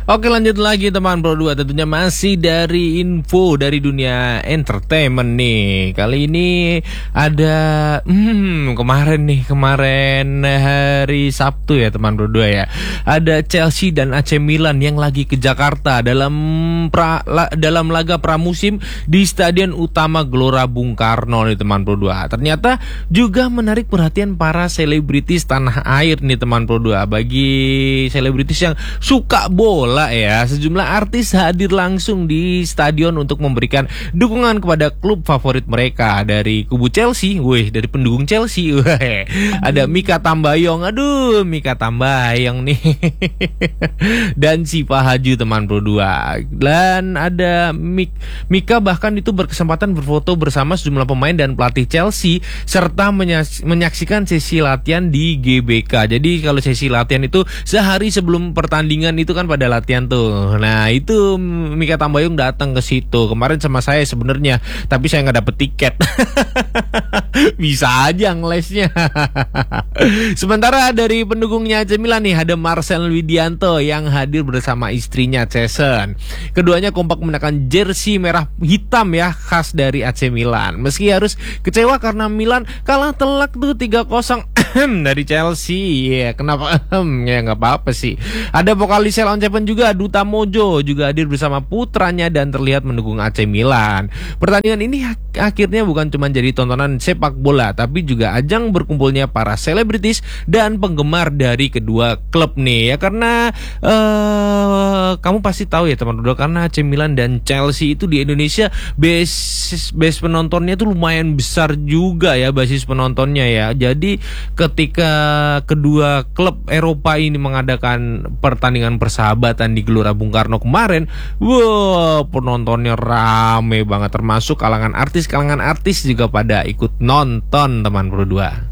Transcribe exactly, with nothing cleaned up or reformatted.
Oke, lanjut lagi teman Pro dua, tentunya masih dari info dari dunia entertainment nih. Kali ini ada hmm, kemarin nih, kemarin hari Sabtu ya teman Pro dua ya. Ada Chelsea dan A C Milan yang lagi ke Jakarta dalam pra, la, dalam laga pramusim di Stadion Utama Gelora Bung Karno nih teman Pro dua. Ternyata juga menarik perhatian para selebritis tanah air nih teman Pro dua. Bagi selebritis yang suka bola ya, sejumlah artis hadir langsung di stadion untuk memberikan dukungan kepada klub favorit mereka. Dari kubu Chelsea, weh, dari pendukung Chelsea, weh, ada Mikha Tambayong, aduh Mikha Tambayong nih, dan Siva Haju teman Pro dua. Dan ada Mik Mika bahkan itu berkesempatan berfoto bersama sejumlah pemain dan pelatih Chelsea serta menyas menyaksikan sesi latihan di G B K. Jadi kalau sesi latihan itu sehari sebelum pertandingan itu kan pada latihan tuh. Nah itu Mikha Tambayong datang ke situ kemarin sama saya sebenarnya, tapi saya nggak dapet tiket. Bisa aja ngelesnya. Sementara dari pendukungnya A C Milan nih ada Marcel Widianto yang hadir bersama istrinya Cesen. Keduanya kompak mengenakan jersey merah hitam ya, khas dari A C Milan. Meski harus kecewa karena Milan kalah telak tuh tiga kosong dari Chelsea. Ya, kenapa? Ya nggak apa-apa sih. Ada vokalis Sheila On Seven juga, Duta Mojo juga hadir bersama putranya dan terlihat mendukung A C Milan. Pertandingan ini akhirnya bukan cuma jadi tontonan sepak bola, tapi juga ajang berkumpulnya para selebritis dan penggemar dari kedua klub nih ya. Karena uh, kamu pasti tahu ya teman-teman, karena A C Milan dan Chelsea itu di Indonesia base base penontonnya itu lumayan besar juga ya, basis penontonnya ya. Jadi ketika kedua klub Eropa ini mengadakan pertandingan persahabatan di Gelora Bung Karno kemarin, wow, penontonnya rame banget, termasuk kalangan artis kalangan artis juga pada ikut nonton teman Pro dua.